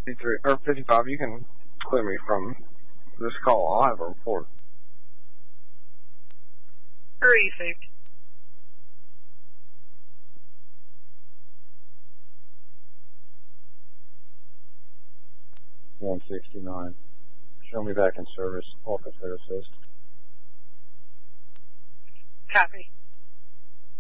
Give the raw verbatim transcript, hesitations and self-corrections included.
fifty-three, or fifty-five, you can clear me from this call. I'll have a report. Where are you saved? one sixty-nine. Show me back in service. Officer assist. Copy.